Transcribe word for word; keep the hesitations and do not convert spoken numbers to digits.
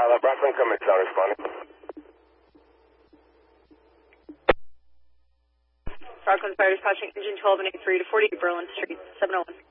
Charlotte Brooklyn, come in, sound responding. Rockland Fire dispatching engine twelve and A three to forty Berlin Street, seven oh one.